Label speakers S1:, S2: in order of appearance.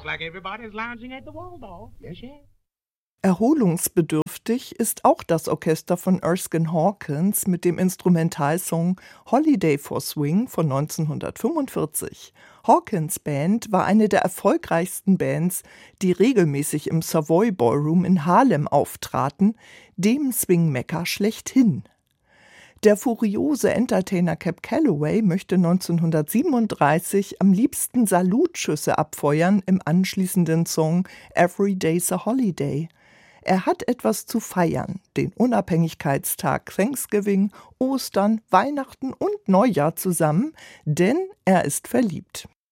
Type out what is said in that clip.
S1: Looks like everybody's lounging at the Waldorf. Yes, yes.
S2: Erholungsbedürftig ist auch das Orchester von Erskine Hawkins mit dem Instrumentalsong Holiday for Swing von 1945. Hawkins' Band war eine der erfolgreichsten Bands, die regelmäßig im Savoy Ballroom in Harlem auftraten, dem Swing-Mekka schlechthin. Der furiose Entertainer Cab Calloway möchte 1937 am liebsten Salutschüsse abfeuern im anschließenden Song Every Day's a Holiday. Er hat etwas zu feiern, den Unabhängigkeitstag Thanksgiving, Ostern, Weihnachten und Neujahr zusammen, denn er ist verliebt.